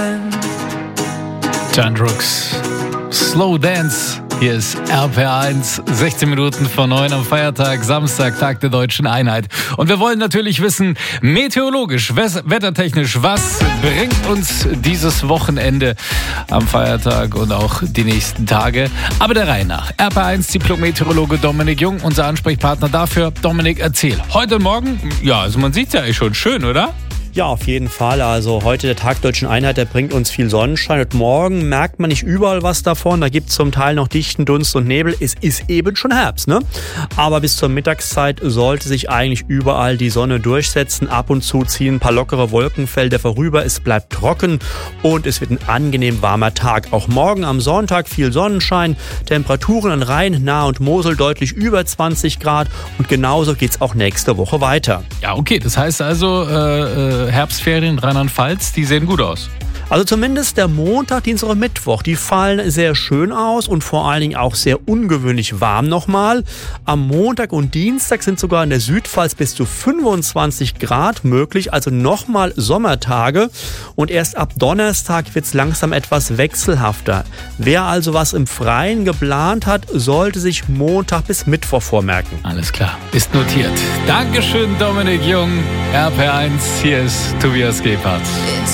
Jan Brooks, Slow Dance. Hier ist RPR1, 16 Minuten vor 9 am Feiertag, Samstag, Tag der Deutschen Einheit. Und wir wollen natürlich wissen, meteorologisch, wettertechnisch, was bringt uns dieses Wochenende am Feiertag und auch die nächsten Tage. Aber der Reihe nach. RPR1 Diplom-Meteorologe Dominik Jung, unser Ansprechpartner dafür. Dominik, erzähl. Heute und morgen, ja, also man sieht es ja eigentlich schon schön, oder? Ja, auf jeden Fall. Also heute der Tag Deutschen Einheit, der bringt uns viel Sonnenschein. Und morgen merkt man nicht überall was davon. Da gibt es zum Teil noch dichten Dunst und Nebel. Es ist eben schon Herbst, ne? Aber bis zur Mittagszeit sollte sich eigentlich überall die Sonne durchsetzen. Ab und zu ziehen ein paar lockere Wolkenfelder vorüber. Es bleibt trocken und es wird ein angenehm warmer Tag. Auch morgen am Sonntag viel Sonnenschein. Temperaturen an Rhein, Nahe und Mosel deutlich über 20 Grad. Und genauso geht's auch nächste Woche weiter. Ja, okay. Das heißt also, Herbstferien Rheinland-Pfalz, die sehen gut aus. Also zumindest der Montag, Dienstag und Mittwoch, die fallen sehr schön aus und vor allen Dingen auch sehr ungewöhnlich warm nochmal. Am Montag und Dienstag sind sogar in der Südpfalz bis zu 25 Grad möglich, also nochmal Sommertage. Und erst ab Donnerstag wird es langsam etwas wechselhafter. Wer also was im Freien geplant hat, sollte sich Montag bis Mittwoch vormerken. Alles klar, ist notiert. Dankeschön, Dominik Jung, RPR1, hier ist Tobias Gebhardt.